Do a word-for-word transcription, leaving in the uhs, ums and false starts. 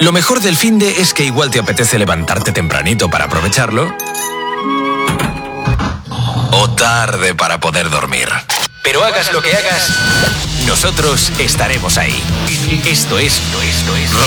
Lo mejor del finde es que igual te apetece levantarte tempranito para aprovecharlo. O tarde para poder dormir. Pero hagas lo que hagas, nosotros estaremos ahí. Esto es, esto es